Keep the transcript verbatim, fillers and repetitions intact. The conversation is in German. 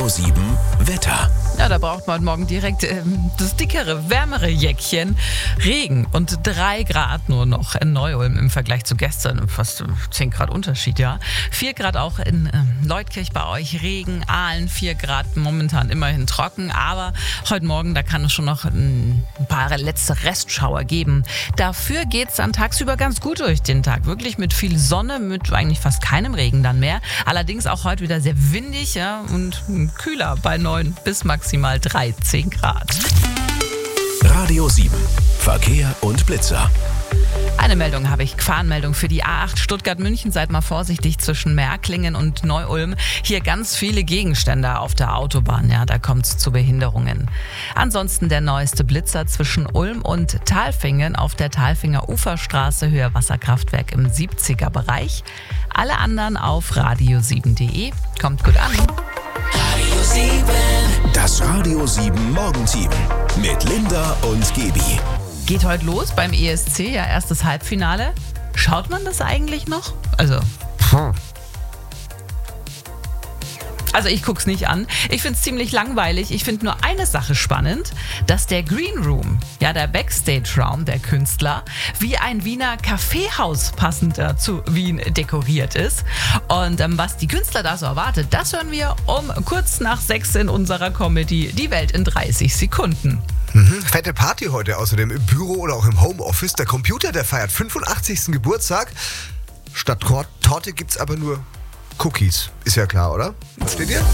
Radio sieben Wetter. Ja, da braucht man morgen direkt ähm, das dickere, wärmere Jäckchen. Regen und drei Grad nur noch in Neu-Ulm im Vergleich zu gestern. Fast zehn Grad Unterschied, ja. vier Grad auch in ähm, Leutkirch bei euch. Regen, Aalen, vier Grad momentan immerhin trocken. Aber heute Morgen, da kann es schon noch ein paar letzte Restschauer geben. Dafür geht es dann tagsüber ganz gut durch den Tag. Wirklich mit viel Sonne, mit eigentlich fast keinem Regen dann mehr. Allerdings auch heute wieder sehr windig, ja, und kühler bei neun bis maximal dreizehn Grad. Radio sieben. Verkehr und Blitzer. Eine Meldung habe ich, Gefahrenmeldung für die A acht Stuttgart-München. Seid mal vorsichtig zwischen Märklingen und Neu-Ulm. Hier ganz viele Gegenstände auf der Autobahn, ja, da kommt es zu Behinderungen. Ansonsten der neueste Blitzer zwischen Ulm und Talfingen auf der Talfinger Uferstraße, Höhe Wasserkraftwerk im siebziger Bereich. Alle anderen auf radio sieben punkt de. Kommt gut an. Radio sieben. Das Radio sieben Morgenteam mit Linda und Gebi. Geht heute los beim E S C, ja, erstes Halbfinale. Schaut man das eigentlich noch? Also, hm. Also ich guck's nicht an. Ich find's ziemlich langweilig. Ich finde nur eine Sache spannend, dass der Green Room, ja der Backstage-Raum der Künstler, wie ein Wiener Kaffeehaus passender zu Wien dekoriert ist. Und ähm, was die Künstler da so erwartet, das hören wir um kurz nach sechs in unserer Comedy Die Welt in dreißig Sekunden. Mhm, fette Party heute außerdem im Büro oder auch im Homeoffice. Der Computer, der feiert fünfundachtzigsten Geburtstag. Statt Torte gibt's aber nur Cookies. Ist ja klar, oder? Steht ihr?